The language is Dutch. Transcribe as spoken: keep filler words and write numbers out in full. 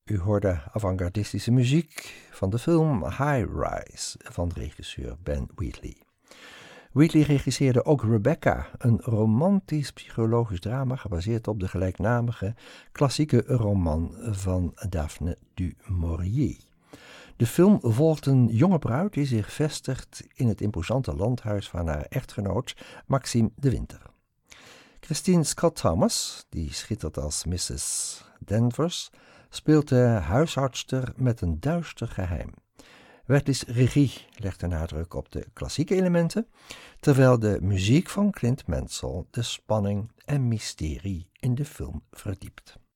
U hoorde avant-gardistische muziek van de film High Rise van regisseur Ben Wheatley. Wheatley regisseerde ook Rebecca, een romantisch psychologisch drama gebaseerd op de gelijknamige klassieke roman van Daphne du Maurier. De film volgt een jonge bruid die zich vestigt in het imposante landhuis van haar echtgenoot Maxime de Winter. Christine Scott Thomas, die schittert als missus Danvers, speelt de huishoudster met een duister geheim. Wheatley's regie legt de nadruk op de klassieke elementen, terwijl de muziek van Clint Mansell de spanning en mysterie in de film verdiept.